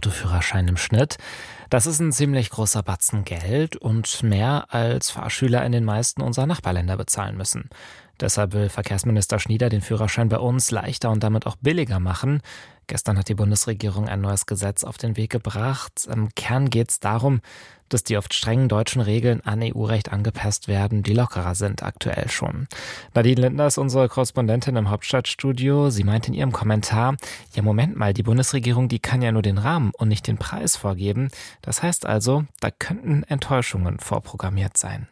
Autoführerschein im Schnitt. Das ist ein ziemlich großer Batzen Geld und mehr, als Fahrschüler in den meisten unserer Nachbarländer bezahlen müssen. Deshalb will Verkehrsminister Schnieder den Führerschein bei uns leichter und damit auch billiger machen. Gestern hat die Bundesregierung ein neues Gesetz auf den Weg gebracht. Im Kern geht es darum, dass die oft strengen deutschen Regeln an EU-Recht angepasst werden, die lockerer sind aktuell schon. Nadine Lindner ist unsere Korrespondentin im Hauptstadtstudio. Sie meint in ihrem Kommentar, ja Moment mal, die Bundesregierung, die kann ja nur den Rahmen und nicht den Preis vorgeben. Das heißt also, da könnten Enttäuschungen vorprogrammiert sein.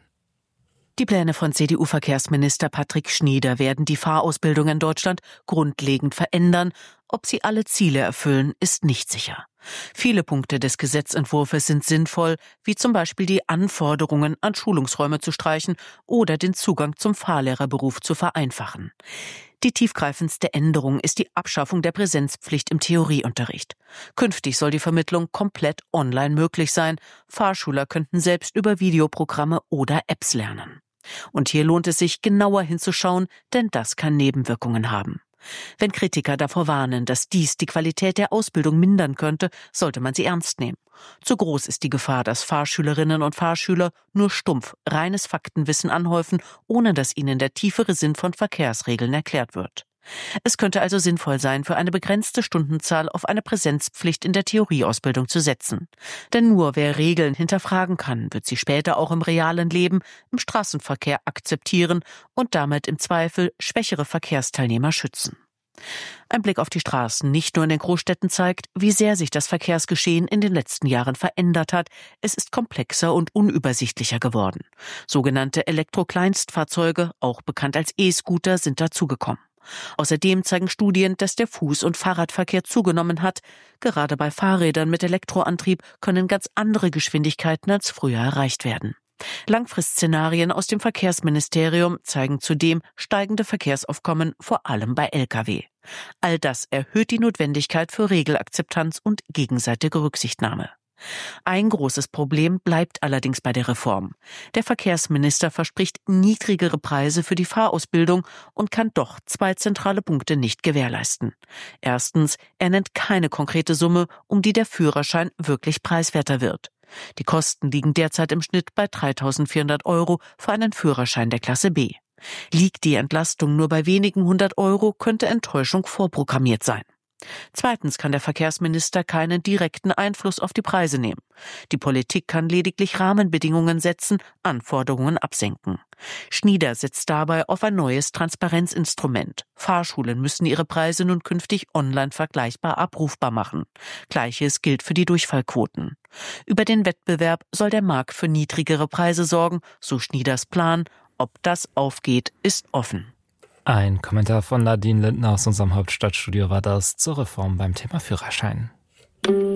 Die Pläne von CDU-Verkehrsminister Patrick Schnieder werden die Fahrausbildung in Deutschland grundlegend verändern. Ob sie alle Ziele erfüllen, ist nicht sicher. Viele Punkte des Gesetzentwurfs sind sinnvoll, wie zum Beispiel die Anforderungen an Schulungsräume zu streichen oder den Zugang zum Fahrlehrerberuf zu vereinfachen. Die tiefgreifendste Änderung ist die Abschaffung der Präsenzpflicht im Theorieunterricht. Künftig soll die Vermittlung komplett online möglich sein. Fahrschüler könnten selbst über Videoprogramme oder Apps lernen. Und hier lohnt es sich, genauer hinzuschauen, denn das kann Nebenwirkungen haben. Wenn Kritiker davor warnen, dass dies die Qualität der Ausbildung mindern könnte, sollte man sie ernst nehmen. Zu groß ist die Gefahr, dass Fahrschülerinnen und Fahrschüler nur stumpf reines Faktenwissen anhäufen, ohne dass ihnen der tiefere Sinn von Verkehrsregeln erklärt wird. Es könnte also sinnvoll sein, für eine begrenzte Stundenzahl auf eine Präsenzpflicht in der Theorieausbildung zu setzen. Denn nur wer Regeln hinterfragen kann, wird sie später auch im realen Leben, im Straßenverkehr akzeptieren und damit im Zweifel schwächere Verkehrsteilnehmer schützen. Ein Blick auf die Straßen, nicht nur in den Großstädten, zeigt, wie sehr sich das Verkehrsgeschehen in den letzten Jahren verändert hat. Es ist komplexer und unübersichtlicher geworden. Sogenannte Elektrokleinstfahrzeuge, auch bekannt als E-Scooter, sind dazugekommen. Außerdem zeigen Studien, dass der Fuß- und Fahrradverkehr zugenommen hat. Gerade bei Fahrrädern mit Elektroantrieb können ganz andere Geschwindigkeiten als früher erreicht werden. Langfristszenarien aus dem Verkehrsministerium zeigen zudem steigende Verkehrsaufkommen, vor allem bei Lkw. All das erhöht die Notwendigkeit für Regelakzeptanz und gegenseitige Rücksichtnahme. Ein großes Problem bleibt allerdings bei der Reform. Der Verkehrsminister verspricht niedrigere Preise für die Fahrausbildung und kann doch zwei zentrale Punkte nicht gewährleisten. Erstens, er nennt keine konkrete Summe, um die der Führerschein wirklich preiswerter wird. Die Kosten liegen derzeit im Schnitt bei 3.400 € für einen Führerschein der Klasse B. Liegt die Entlastung nur bei wenigen 100 €, könnte Enttäuschung vorprogrammiert sein. Zweitens kann der Verkehrsminister keinen direkten Einfluss auf die Preise nehmen. Die Politik kann lediglich Rahmenbedingungen setzen, Anforderungen absenken. Schnieder setzt dabei auf ein neues Transparenzinstrument. Fahrschulen müssen ihre Preise nun künftig online vergleichbar abrufbar machen. Gleiches gilt für die Durchfallquoten. Über den Wettbewerb soll der Markt für niedrigere Preise sorgen, so Schnieders Plan. Ob das aufgeht, ist offen. Ein Kommentar von Nadine Lindner aus unserem Hauptstadtstudio war das zur Reform beim Thema Führerschein.